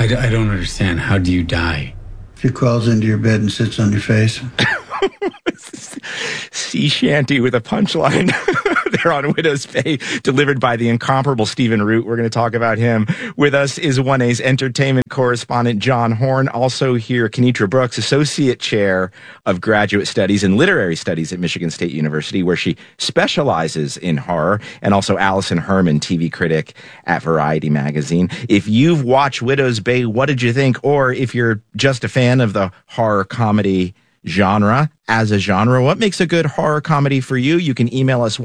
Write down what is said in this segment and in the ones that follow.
I don't understand. How do you die? If he crawls into your bed and sits on your face. Sea shanty with a punchline. They're on Widow's Bay, delivered by the incomparable Stephen Root. We're going to talk about him. With us is 1A's entertainment correspondent, John Horn. Also here, Kenitra Brooks, Associate Chair of Graduate Studies and Literary Studies at Michigan State University, where she specializes in horror, and also Allison Herman, TV critic at Variety Magazine. If you've watched Widow's Bay, what did you think? Or if you're just a fan of the horror comedy genre as a genre, what makes a good horror comedy for you? You can email us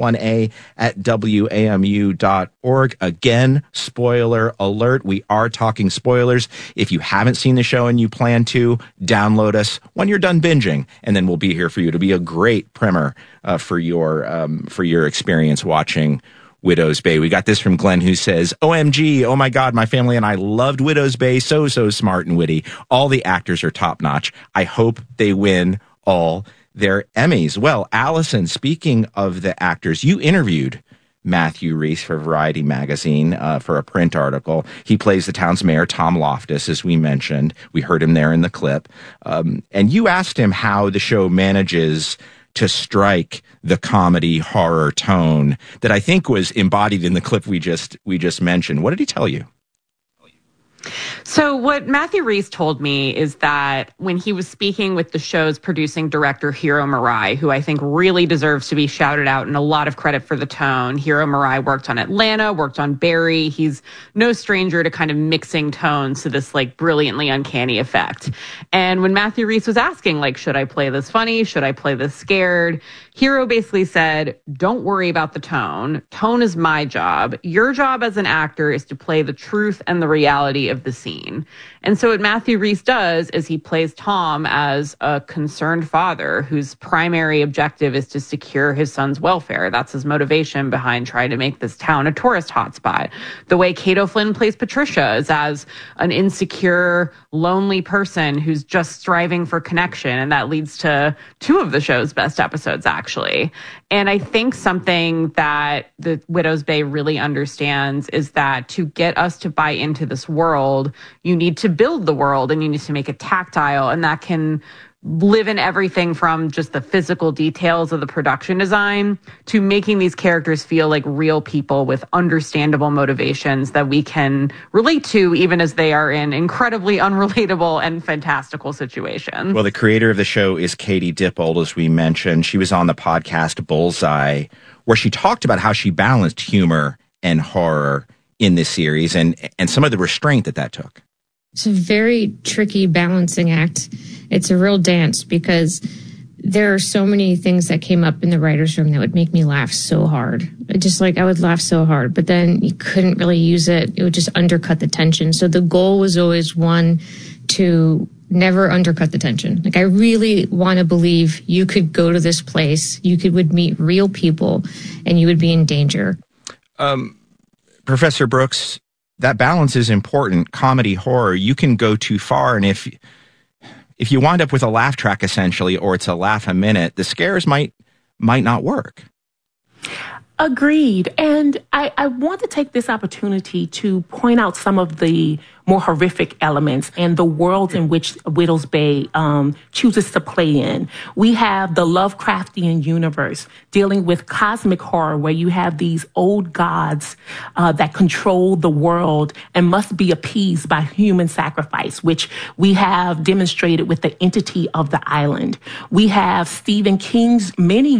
1a@wamu.org. Again, spoiler alert, we are talking spoilers. If you haven't seen the show and you plan to, download us when you're done binging, and then we'll be here for you. To be a great primer for your experience watching Widow's Bay. We got this from Glenn, who says, OMG, oh my God, my family and I loved Widow's Bay. So smart and witty. All the actors are top notch. I hope they win all their Emmys. Well, Allison, speaking of the actors, you interviewed Matthew Rhys for Variety Magazine for a print article. He plays the town's mayor, Tom Loftus, as we mentioned. We heard him there in the clip. And you asked him how the show manages to strike the comedy horror tone that I think was embodied in the clip we just mentioned. What did he tell you? So what Matthew Rhys told me is that when he was speaking with the show's producing director, Hiro Murai, who I think really deserves to be shouted out and a lot of credit for the tone. Hiro Murai worked on Atlanta, worked on Barry. He's no stranger to kind of mixing tones to this like brilliantly uncanny effect. And when Matthew Rhys was asking, like, should I play this funny? Should I play this scared? Hiro basically said, don't worry about the tone. Tone is my job. Your job as an actor is to play the truth and the reality of the scene. And so what Matthew Rhys does is he plays Tom as a concerned father whose primary objective is to secure his son's welfare. That's his motivation behind trying to make this town a tourist hotspot. The way Kate O'Flynn plays Patricia is as an insecure, lonely person who's just striving for connection. And that leads to two of the show's best episodes, actually. And I think something that the Widow's Bay really understands is that to get us to buy into this world, you need to build the world and you need to make it tactile. And that can live in everything from just the physical details of the production design to making these characters feel like real people with understandable motivations that we can relate to, even as they are in incredibly unrelatable and fantastical situations. Well, the creator of the show is Katie Dippold, as we mentioned. She was on the podcast Bullseye, where she talked about how she balanced humor and horror in this series and some of the restraint that took. It's a very tricky balancing act. It's a real dance because there are so many things that came up in the writer's room that would make me laugh so hard. I would laugh so hard, but then you couldn't really use it. It would just undercut the tension. So the goal was always one, to never undercut the tension. Like, I really want to believe you could go to this place, would meet real people, and you would be in danger. Professor Brooks, that balance is important. Comedy, horror, you can go too far, and if you wind up with a laugh track, essentially, or it's a laugh a minute, the scares might not work. Agreed. And I want to take this opportunity to point out some of the more horrific elements and the world in which Widow's Bay chooses to play in. We have the Lovecraftian universe dealing with cosmic horror, where you have these old gods that control the world and must be appeased by human sacrifice, which we have demonstrated with the Entity of the Island. We have Stephen King's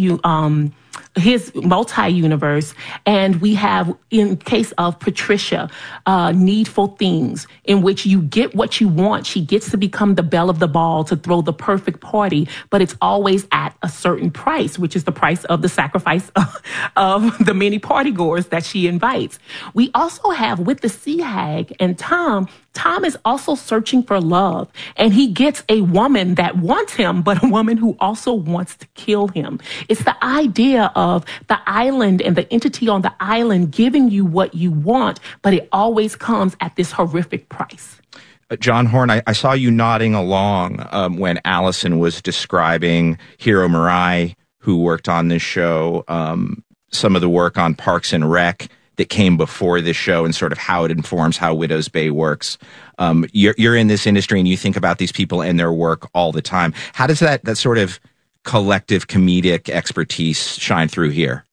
his multi-universe, and we have, in case of Patricia, Needful Things, in which you get what you want. She gets to become the belle of the ball to throw the perfect party, but it's always at a certain price, which is the price of the sacrifice of the many partygoers that she invites. We also have, with the Sea Hag and Tom is also searching for love, and he gets a woman that wants him, but a woman who also wants to kill him. It's the idea of the island and the entity on the island giving you what you want, but it always comes at this horrific price. John Horn, I saw you nodding along when Allison was describing Hiro Murai, who worked on this show, some of the work on Parks and Rec, that came before this show and sort of how it informs how Widow's Bay works. You're in this industry and you think about these people and their work all the time. How does that sort of collective comedic expertise shine through here?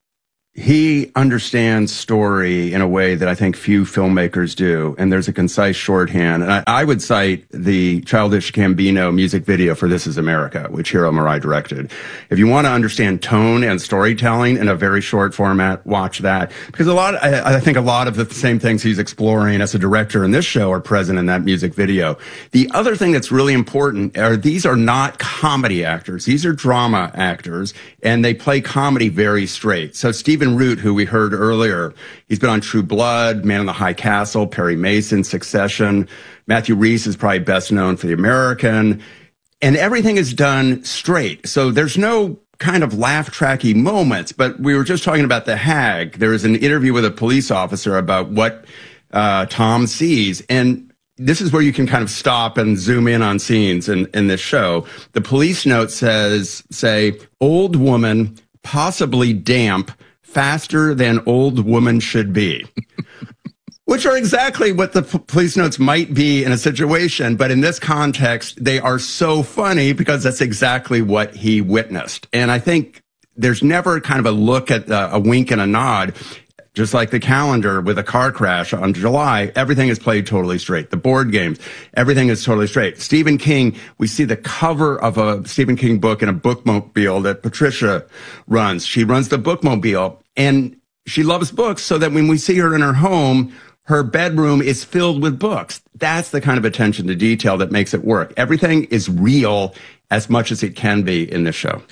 He understands story in a way that I think few filmmakers do, and there's a concise shorthand. And I would cite the Childish Gambino music video for This Is America, which Hiro Murai directed. If you want to understand tone and storytelling in a very short format, watch that. Because I think a lot of the same things he's exploring as a director in this show are present in that music video. The other thing that's really important are these are not comedy actors. These are drama actors, and they play comedy very straight. So Stephen Root, who we heard earlier, he's been on True Blood, Man in the High Castle, Perry Mason, Succession. Matthew Rhys is probably best known for The American. And everything is done straight. So there's no kind of laugh-tracky moments. But we were just talking about The Hag. There is an interview with a police officer about what Tom sees. And this is where you can kind of stop and zoom in on scenes in this show. The police note say, old woman, possibly damp, faster than old woman should be, which are exactly what the police notes might be in a situation. But in this context, they are so funny because that's exactly what he witnessed. And I think there's never kind of a look at a wink and a nod. Just like the calendar with a car crash on July, everything is played totally straight. The board games, everything is totally straight. Stephen King, we see the cover of a Stephen King book in a bookmobile that Patricia runs. She runs the bookmobile, and she loves books, so that when we see her in her home, her bedroom is filled with books. That's the kind of attention to detail that makes it work. Everything is real as much as it can be in this show.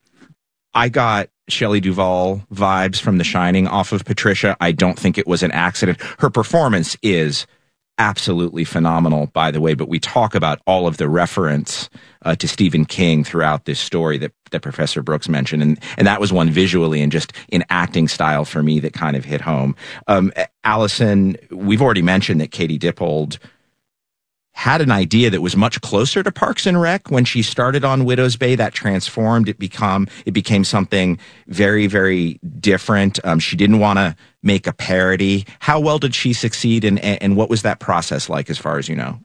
I got Shelley Duvall vibes from The Shining off of Patricia. I don't think it was an accident. Her performance is absolutely phenomenal, by the way, but we talk about all of the reference to Stephen King throughout this story that Professor Brooks mentioned, and that was one visually and just in acting style for me that kind of hit home. Allison, we've already mentioned that Katie Dippold had an idea that was much closer to Parks and Rec when she started on Widow's Bay. That transformed. It became something very, very different. She didn't want to make a parody. How well did she succeed, and what was that process like, as far as you know?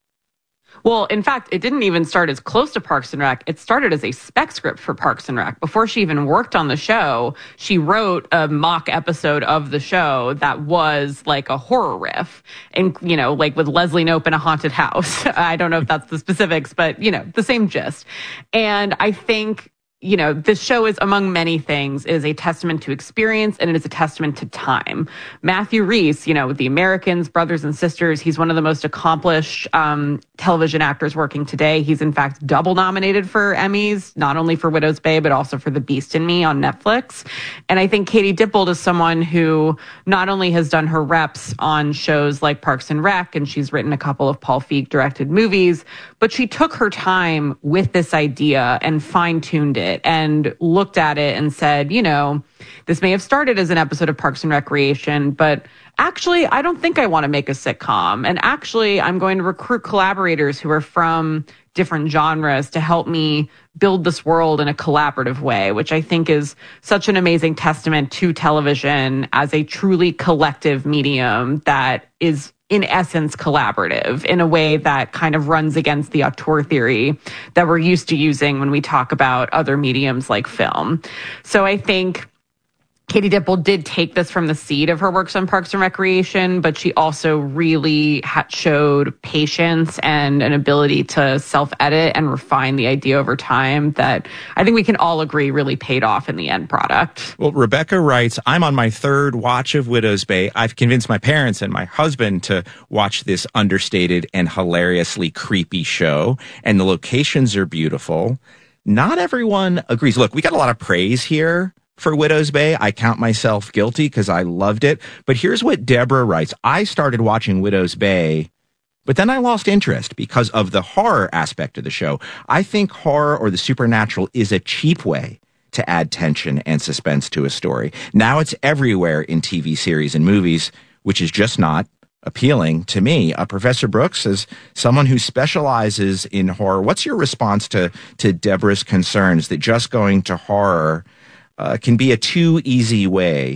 Well, in fact, it didn't even start as close to Parks and Rec. It started as a spec script for Parks and Rec. Before she even worked on the show, she wrote a mock episode of the show that was like a horror riff, and, you know, like with Leslie Knope in a haunted house. I don't know if that's the specifics, but, you know, the same gist. And I think, you know, this show is, among many things, is a testament to experience, and it is a testament to time. Matthew Rhys, you know, with The Americans, Brothers and Sisters, he's one of the most accomplished television actors working today. He's, in fact, double nominated for Emmys, not only for Widow's Bay, but also for The Beast in Me on Netflix. And I think Katie Dippold is someone who not only has done her reps on shows like Parks and Rec, and she's written a couple of Paul Feig-directed movies, but she took her time with this idea and fine-tuned it and looked at it and said, you know, this may have started as an episode of Parks and Recreation, but actually, I don't think I want to make a sitcom. And actually, I'm going to recruit collaborators who are from different genres to help me build this world in a collaborative way, which I think is such an amazing testament to television as a truly collective medium that is, in essence, collaborative in a way that kind of runs against the auteur theory that we're used to using when we talk about other mediums like film. So I think Katie Dippold did take this from the seed of her works on Parks and Recreation, but she also really showed patience and an ability to self-edit and refine the idea over time that I think we can all agree really paid off in the end product. Well, Rebecca writes, I'm on my third watch of Widow's Bay. I've convinced my parents and my husband to watch this understated and hilariously creepy show, and the locations are beautiful. Not everyone agrees. Look, we got a lot of praise here for Widow's Bay. I count myself guilty because I loved it. But here's what Deborah writes. I started watching Widow's Bay, but then I lost interest because of the horror aspect of the show. I think horror or the supernatural is a cheap way to add tension and suspense to a story. Now it's everywhere in TV series and movies, which is just not appealing to me. Professor Brooks, as someone who specializes in horror, what's your response to Deborah's concerns that just going to horror can be a too easy way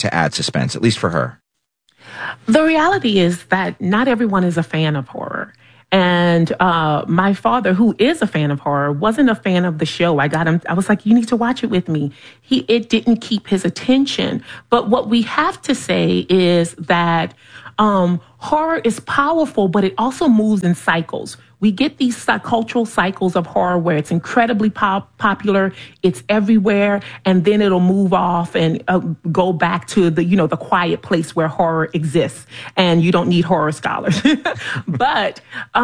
to add suspense, at least for her? The reality is that not everyone is a fan of horror. And my father, who is a fan of horror, wasn't a fan of the show. I was like, you need to watch it with me. It didn't keep his attention. But what we have to say is that horror is powerful, but it also moves in cycles. We get these cultural cycles of horror where it's incredibly popular, it's everywhere, and then it'll move off and go back to the quiet place where horror exists. And you don't need horror scholars. But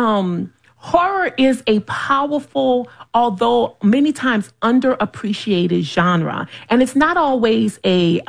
horror is a powerful, although many times underappreciated genre. And it's not always a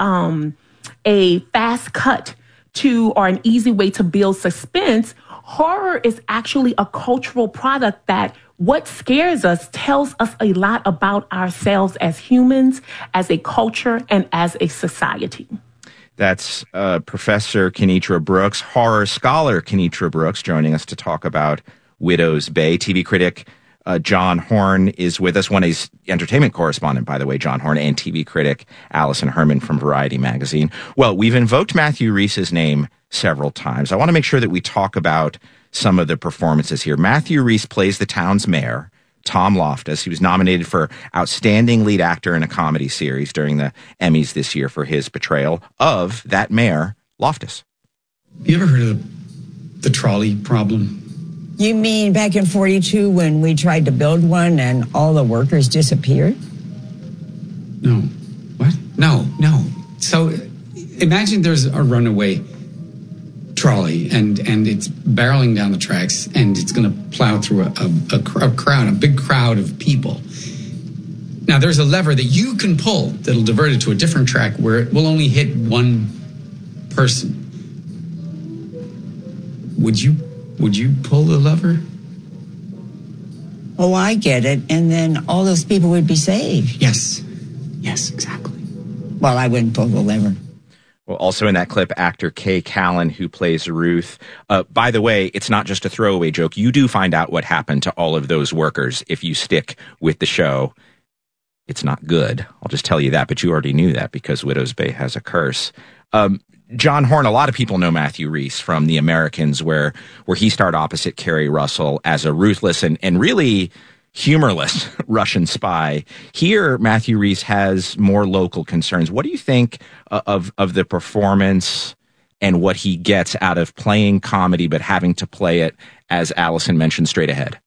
fast cut to or an easy way to build suspense. Horror is actually a cultural product that what scares us tells us a lot about ourselves as humans, as a culture, and as a society. That's Professor Kenitra Brooks, horror scholar Kenitra Brooks, joining us to talk about Widow's Bay. TV critic John Horn is with us. One is entertainment correspondent, by the way, John Horn, and TV critic Allison Herman from Variety magazine. Well, we've invoked Matthew Rhys's name several times. I want to make sure that we talk about some of the performances here. Matthew Rhys plays the town's mayor, Tom Loftus. He was nominated for Outstanding Lead Actor in a Comedy Series during the Emmys this year for his portrayal of that mayor, Loftus. You ever heard of the trolley problem? You mean back in 42 when we tried to build one and all the workers disappeared? No. What? No. So imagine there's a runaway trolley and it's barreling down the tracks and it's going to plow through a big crowd of people. Now there's a lever that you can pull that'll divert it to a different track where it will only hit one person. Would you pull the lever? Oh, I get it. And then all those people would be saved. Yes, exactly. Well, I wouldn't pull the lever. Well, also in that clip, actor Kay Callan, who plays Ruth. By the way, it's not just a throwaway joke. You do find out what happened to all of those workers if you stick with the show. It's not good. I'll just tell you that, but you already knew that because Widow's Bay has a curse. John Horn, a lot of people know Matthew Rhys from The Americans, where he starred opposite Kerry Russell as a ruthless and really humorless Russian spy. Here, Matthew Rhys has more local concerns. What do you think of the performance and what he gets out of playing comedy but having to play it, as Allison mentioned, straight ahead?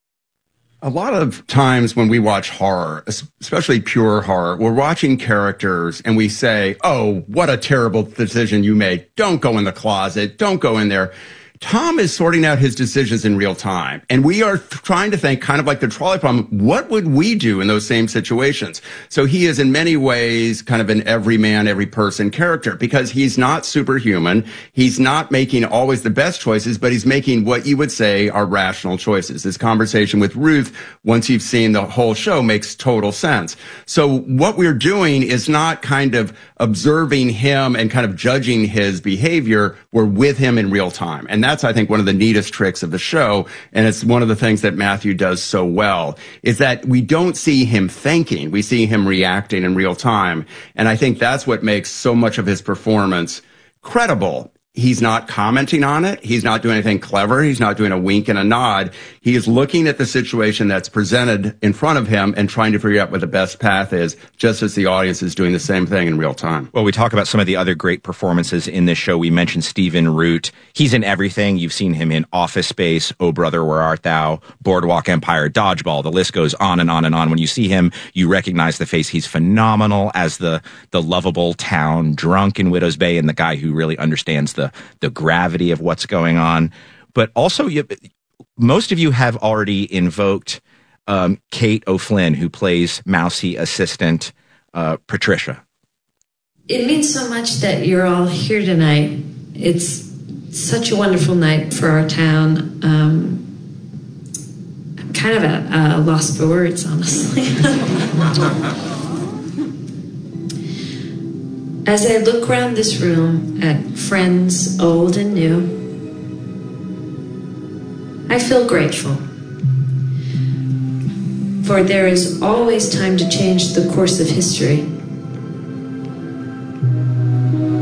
A lot of times when we watch horror, especially pure horror, we're watching characters and we say, oh, what a terrible decision you made. Don't go in the closet. Don't go in there. Tom is sorting out his decisions in real time. And we are trying to think, kind of like the trolley problem, what would we do in those same situations? So he is in many ways kind of an every man, every person character because he's not superhuman. He's not making always the best choices, but he's making what you would say are rational choices. This conversation with Ruth, once you've seen the whole show, makes total sense. So what we're doing is not kind of observing him and kind of judging his behavior. We're with him in real time. And that's, I think, one of the neatest tricks of the show. And it's one of the things that Matthew does so well is that we don't see him thinking. We see him reacting in real time. And I think that's what makes so much of his performance credible. He's not commenting on it. He's not doing anything clever. He's not doing a wink and a nod. He is looking at the situation that's presented in front of him and trying to figure out what the best path is, just as the audience is doing the same thing in real time. Well, we talk about some of the other great performances in this show. We mentioned Stephen Root. He's in everything. You've seen him in Office Space, Oh Brother, Where Art Thou, Boardwalk Empire, Dodgeball. The list goes on and on and on. When you see him, you recognize the face. He's phenomenal as the lovable town drunk in Widow's Bay and the guy who really understands the gravity of what's going on. But also, most of you have already invoked Kate O'Flynn, who plays mousy assistant Patricia. It means so much that you're all here tonight. It's such a wonderful night for our town. I'm kind of at a loss for words, honestly. As I look around this room at friends old and new, I feel grateful. For there is always time to change the course of history.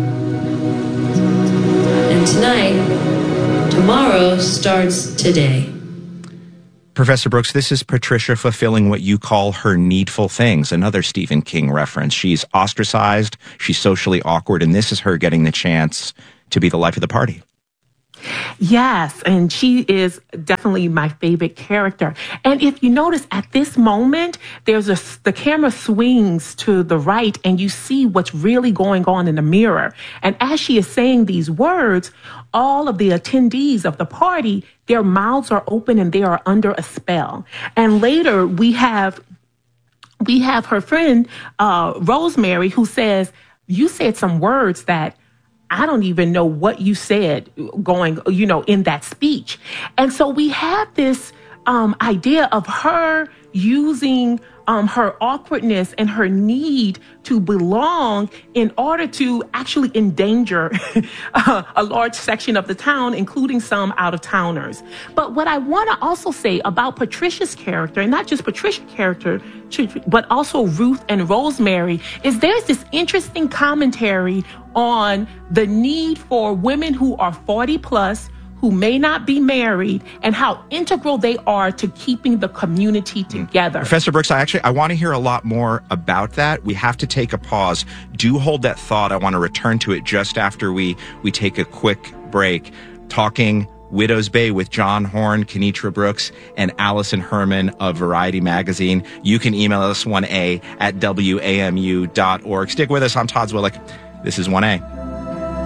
tomorrow starts today. Professor Brooks, this is Patricia fulfilling what you call her needful things, another Stephen King reference. She's ostracized, she's socially awkward, and this is her getting the chance to be the life of the party. Yes, and she is definitely my favorite character. And if you notice at this moment, the camera swings to the right and you see what's really going on in the mirror. And as she is saying these words, all of the attendees of the party, their mouths are open and they are under a spell. And later we have her friend, Rosemary, who says, you said some words that I don't even know what you said going, in that speech. And so we have this idea of her using her awkwardness and her need to belong in order to actually endanger a large section of the town, including some out-of-towners. But what I want to also say about Patricia's character, and not just Patricia's character, but also Ruth and Rosemary, is there's this interesting commentary on the need for women who are 40 plus, who may not be married, and how integral they are to keeping the community together. Professor Brooks, I want to hear a lot more about that. We have to take a pause. Do hold that thought. I want to return to it just after we take a quick break. Talking Widow's Bay with John Horn, Kenitra Brooks, and Allison Herman of Variety Magazine. You can email us 1A@WAMU.org. Stick with us. I'm Todd Zwillick. This is 1A.